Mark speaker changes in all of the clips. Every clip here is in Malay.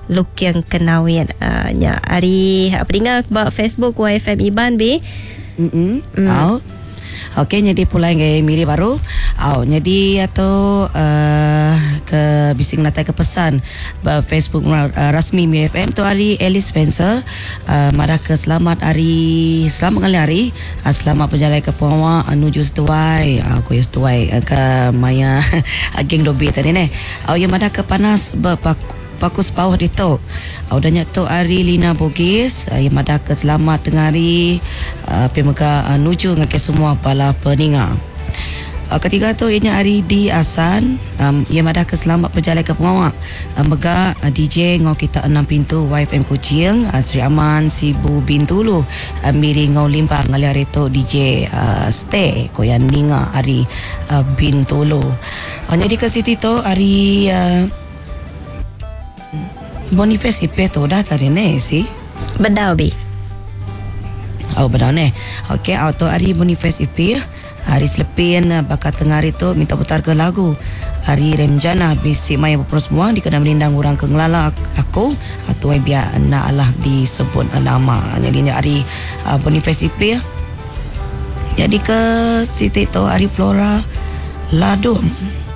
Speaker 1: Lukian Kenawian nya hari apa dengar ba Facebook YFM Iban be.
Speaker 2: Okey, jadi pulai ngai miri baru. Jadi atau ke bising natai ke pesan Facebook rasmi Miri FM tu hari Alice Spencer mara ke selamat kali hari selamat berjalan ke Puawa menuju Setuai aku Setuai ke Maya geng dobi tadi ni. Yang mara ke panas Pakus bawah dito. Udahnya tu hari Lina Bugis yang ada ke selamat tengah hari pemega nuju ngake semua pala peninga. Ketiga tu ianya hari di Asan yang ada ke selamat berjalan ke Pengawak mega DJ ngau kita 6 pintu YFM Kuching Sri Aman Sibu Bintulu miri ngau limpah ngali hari tu DJ stay koyan ninga hari Bintulu. Jadi ke situ tu hari Boniface IP tu dah tadi ni si
Speaker 1: Bedau be.
Speaker 2: Bedau ni. Okey, auto hari Boniface IP hari selepian bakat tengah hari tu minta putar ke lagu hari Remjana bisi mai berpro semua dikena melindang orang ke ngelala aku atau biar nak Allah disebut nama. Jadi hari Boniface IP. Jadi ke Siti tu hari Flora Ladum.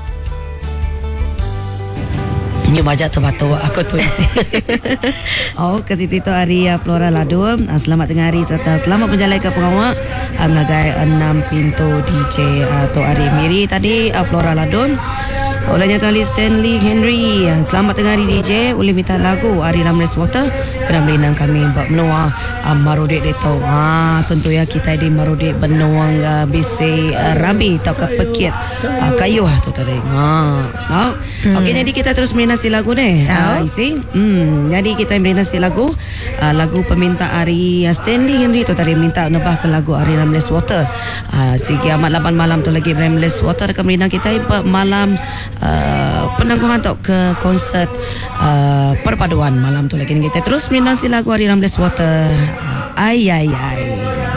Speaker 2: Ni baca tu aku tulis. Ke situ tu hari Flora Ladum. Selamat tengah hari serta selamat berjalan ke Pengawak. Ngagai 6 pintu DJ atau hari Miri tadi Flora Ladum. Olehnya tali Stanley Henry. Selamat tengah hari DJ. Boleh minta lagu hari Ramles Water. Kena melinang kami buat menua Marudek Deto. Tentu ya kita di Marudek benuang bisi Rambi atau kepekit kayu tu tadi. Okey, jadi kita terus melinasi lagu ni. Isi. Jadi kita melinasi lagu peminta hari Stanley Henry tu tadi minta nebah ke lagu hari Ramles Water. Sigi amat 8 malam tu lagi Ramles Water ke melinang kita malam penangguhan untuk ke konsert perpaduan malam tu lagi kita terus melinasi lagu hari Ramles Water. Ai